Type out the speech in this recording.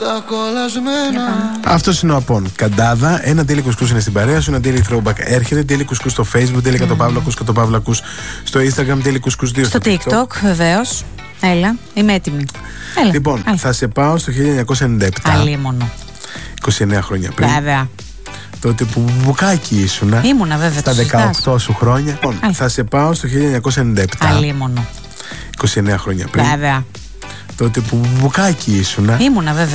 Αυτός είναι ο Απών. Καντάδα, ένα τέλει κουσκούς είναι στην παρέα σου, ένα τέλει throwback έρχεται, τέλει κουσκούς στο Facebook, τέλει κατοπαύλακους στο Instagram, τέλει κουσκούς 2 στο TikTok, βεβαίως. Έλα, είμαι έτοιμη. Έλα, λοιπόν, θα σε πάω στο 1997. Αλίμονο. 29 χρόνια πριν. Βέβαια. Τότε που μπουκάκι ήσουνα. Ήμουνα βέβαια. Στα 18 σου χρόνια. Λοιπόν, θα σε πάω στο 1997. Αλίμονο. 29 χρόνια πριν. Βέβαια. Τότε που μπουκάκι ήσουνα. Ήμουνα βέβαια.